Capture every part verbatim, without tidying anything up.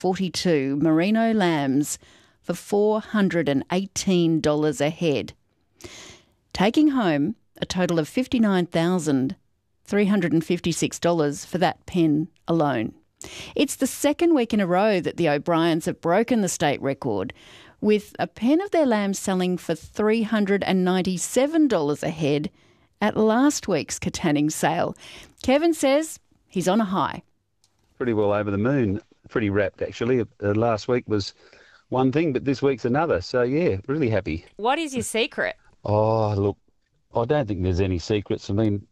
forty-two merino lambs for four hundred eighteen dollars a head, taking home a total of fifty-nine thousand three hundred fifty-six dollars for that pen alone. It's the second week in a row that the O'Briens have broken the state record, with a pen of their lambs selling for three hundred ninety-seven dollars a head at last week's Katanning sale. Kevin says he's on a high. Pretty well over the moon, pretty wrapped actually. Uh, last week was one thing, but this week's another. So yeah, really happy. What is your secret? Oh, look, I don't think there's any secrets. I mean,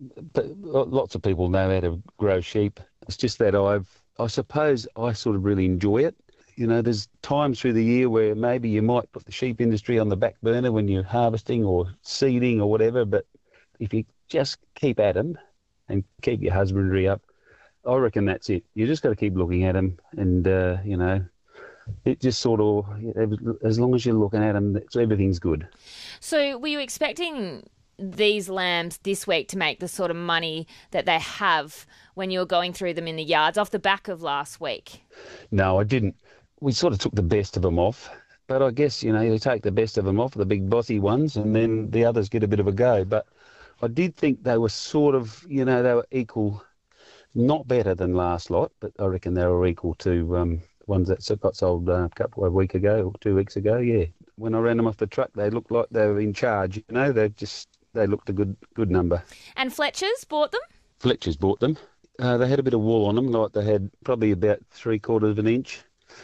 lots of people know how to grow sheep. It's just that I've, I suppose I sort of really enjoy it. You know, there's times through the year where maybe you might put the sheep industry on the back burner when you're harvesting or seeding or whatever, but if you just keep at them and keep your husbandry up, I reckon that's it. You just got to keep looking at them and, uh, you know, it just sort of, as long as you're looking at them, everything's good. So were you expecting these lambs this week to make the sort of money that they have when you were going through them in the yards off the back of last week? No, I didn't. We sort of took the best of them off, but I guess, you know, you take the best of them off, the big bossy ones, and then the others get a bit of a go. But I did think they were sort of, you know, they were equal, not better than last lot, but I reckon they were equal to um, ones that got sold uh, a couple of weeks ago, or two weeks ago, yeah. When I ran them off the truck, they looked like they were in charge, you know, they just, they looked a good good number. And Fletcher's bought them? Fletcher's bought them. Uh, they had a bit of wool on them, like they had probably about three quarters of an inch.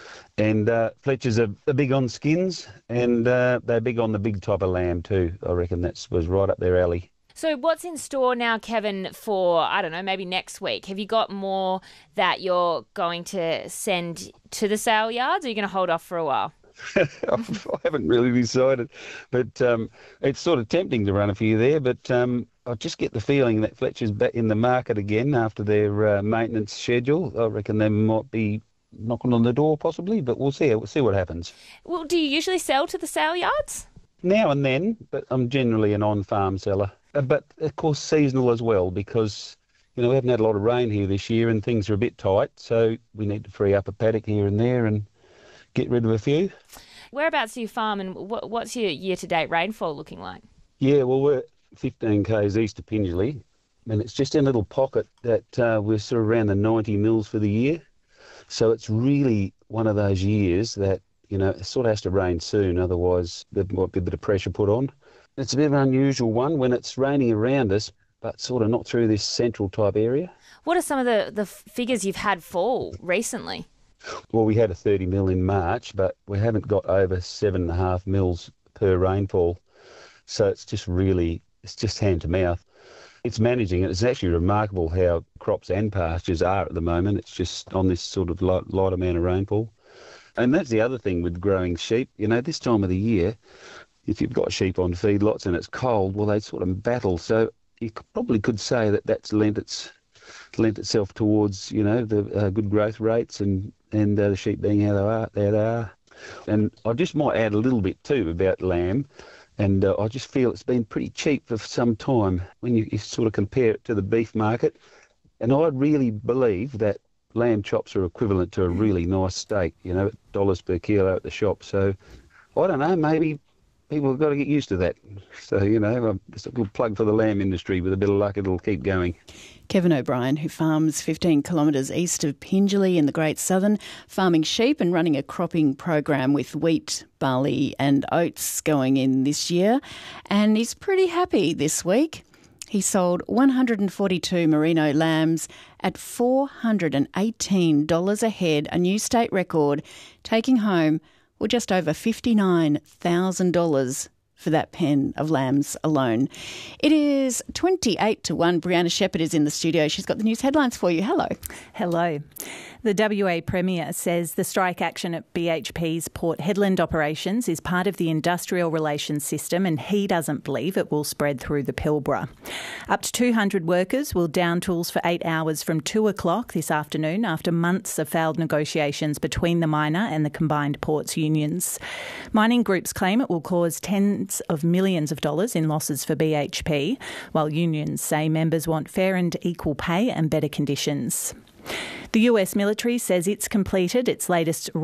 And uh, Fletcher's are, are big on skins, and uh, they're big on the big type of lamb too. I reckon that was right up their alley. So what's in store now, Kevin, for, I don't know, maybe next week? Have you got more that you're going to send to the sale yards, or are you going to hold off for a while? I haven't really decided, but um, it's sort of tempting to run a few there, but um, I just get the feeling that Fletcher's back in the market again after their uh, maintenance schedule. I reckon they might be knocking on the door possibly, but we'll see. We'll see what happens. Well, do you usually sell to the sale yards? Now and then, but I'm generally an on-farm seller. Uh, but, of course, seasonal as well, because, you know, we haven't had a lot of rain here this year and things are a bit tight, so we need to free up a paddock here and there and get rid of a few. Whereabouts do you farm, and what's your year-to-date rainfall looking like? Yeah, well, we're fifteen k's east of Pingelly, and it's just in a little pocket that uh, we're sort of around the ninety mils for the year. So it's really one of those years that, you know, it sort of has to rain soon, otherwise there might be a bit of pressure put on. It's a bit of an unusual one when it's raining around us, but sort of not through this central type area. What are some of the, the figures you've had fall recently? Well, we had a thirty mil in March, but we haven't got over seven and a half mils per rainfall. So it's just really, it's just hand to mouth. It's managing it. It's actually remarkable how crops and pastures are at the moment. It's just on this sort of light, light amount of rainfall. And that's the other thing with growing sheep. You know, this time of the year, if you've got sheep on feedlots and it's cold, well, they sort of battle. So you probably could say that that's lent its lent itself towards, you know, the uh, good growth rates and and uh, the sheep being how they are. There they are. And I just might add a little bit too about lamb. And uh, I just feel it's been pretty cheap for some time when you, you sort of compare it to the beef market. And I really believe that lamb chops are equivalent to a really nice steak, you know, dollars per kilo at the shop. So I don't know, maybe people have got to get used to that. So, you know, just a little plug for the lamb industry. With a bit of luck, it'll keep going. Kevin O'Brien, who farms fifteen kilometres east of Pingelly in the Great Southern, farming sheep and running a cropping program with wheat, barley and oats going in this year. And he's pretty happy this week. He sold one hundred forty-two merino lambs at four hundred eighteen dollars a head, a new state record, taking home well, just over fifty-nine thousand dollars for that pen of lambs alone. It is twenty-eight to one. Brianna Shepherd is in the studio. She's got the news headlines for you. Hello. Hello. The W A Premier says the strike action at B H P's Port Hedland operations is part of the industrial relations system, and he doesn't believe it will spread through the Pilbara. Up to two hundred workers will down tools for eight hours from two o'clock this afternoon after months of failed negotiations between the miner and the combined ports unions. Mining groups claim it will cause tens of millions of dollars in losses for B H P, while unions say members want fair and equal pay and better conditions. The U S military says it's completed its latest